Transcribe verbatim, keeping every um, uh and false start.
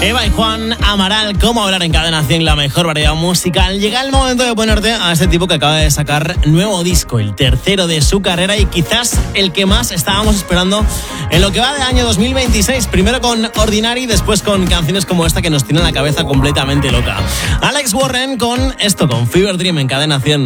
Eva y Juan Amaral, ¿cómo hablar en Cadena cien? La mejor variedad musical. Llega el momento de ponerte a este tipo que acaba de sacar nuevo disco, el tercero de su carrera y quizás el que más estábamos esperando en lo que va de año dos mil veintiséis. Primero con Ordinary, después con canciones como esta que nos tienen la cabeza completamente loca. Alex Warren con esto, con Fever Dream en Cadena cien.